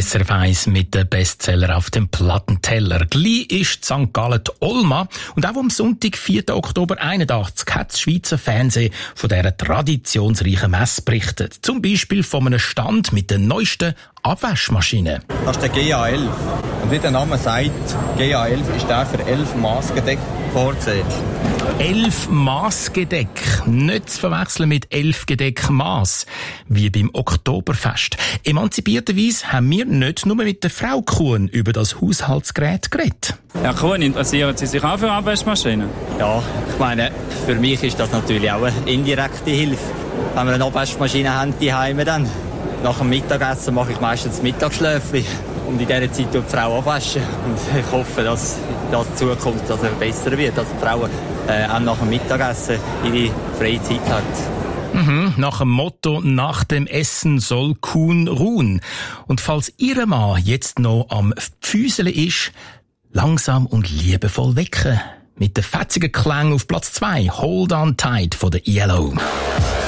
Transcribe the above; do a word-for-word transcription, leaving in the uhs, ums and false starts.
S R F eins mit den Bestseller auf dem Plattenteller. Gleich ist Sankt Gallen die Olma. Und auch am Sonntag, vierten Oktober einundachtzig, hat das Schweizer Fernsehen von dieser traditionsreichen Messe berichtet. Zum Beispiel von einem Stand mit den neuesten Abwaschmaschinen. Das ist der G A elf. Und wie der Name sagt, G A elf ist der für elf Maßgedeck vorgesehen. Elf Maßgedeck. Nicht zu verwechseln mit elf Gedeck Maß. Wie beim Oktoberfest. Emanzipierterweise haben wir nicht nur mit der Frau Kuhn über das Haushaltsgerät geredet. Herr Kuhn, interessieren Sie sich auch für Abwaschmaschinen? Ja, ich meine, für mich ist das natürlich auch eine indirekte Hilfe. Wenn wir eine Abwaschmaschine haben, die Heime dann. Nach dem Mittagessen mache ich meistens Mittagsschläfchen. Und in dieser Zeit tut die Frau abwaschen. Und ich hoffe, dass das in Zukunft dass es besser wird, dass die Frau äh, auch nach dem Mittagessen ihre freie Zeit hat. Mhm, nach dem Motto, nach dem Essen soll Kuhn ruhen. Und falls Ihr Mann jetzt noch am Pfüseln ist, langsam und liebevoll wecken. Mit den fetzigen Klängen auf Platz zwei, Hold on Tight von der E L O.